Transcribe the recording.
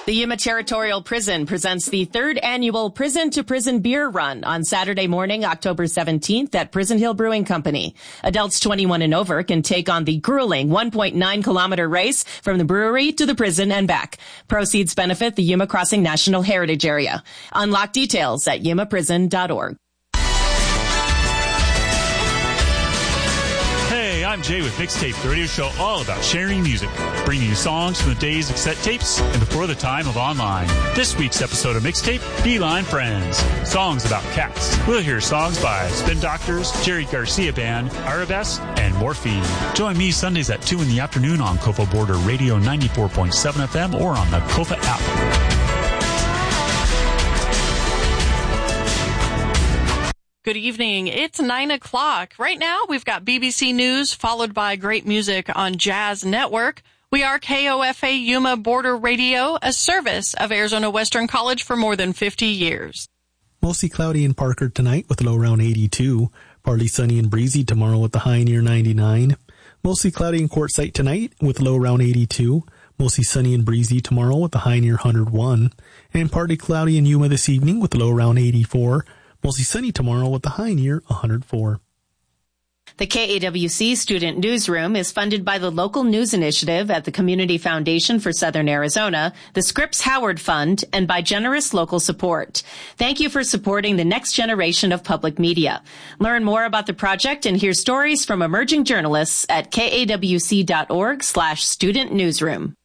The Yuma Territorial Prison presents the third annual Prison to Prison Beer Run on Saturday morning, October 17th at Prison Hill Brewing Company. Adults 21 and over can take on the grueling 1.9-kilometer race from the brewery to the prison and back. Proceeds benefit the Yuma Crossing National Heritage Area. Unlock details at yumaprison.org. Hey, I'm Jay with Mixtape, the radio show all about sharing music, bringing you songs from the days of cassette tapes and before the time of online. This week's episode of Mixtape, Beeline Friends, songs about cats. We'll hear songs by Spin Doctors, Jerry Garcia Band, Arabesque, and Morphine. Join me Sundays at 2 in the afternoon on Kofa Border Radio 94.7 FM or on the Kofa app. Good evening. It's 9 o'clock. Right now, we've got BBC News, followed by great music on Jazz Network. We are KOFA Yuma Border Radio, a service of Arizona Western College for more than 50 years. Mostly cloudy in Parker tonight with a low around 82. Partly sunny and breezy tomorrow with a high near 99. Mostly cloudy in Quartzsite tonight with a low around 82. Mostly sunny and breezy tomorrow with a high near 101. And partly cloudy in Yuma this evening with a low around 84. Mostly sunny tomorrow with a high near 104. The KAWC Student Newsroom is funded by the Local News Initiative at the Community Foundation for Southern Arizona, the Scripps Howard Fund, and by generous local support. Thank you for supporting the next generation of public media. Learn more about the project and hear stories from emerging journalists at kawc.org/studentnewsroom.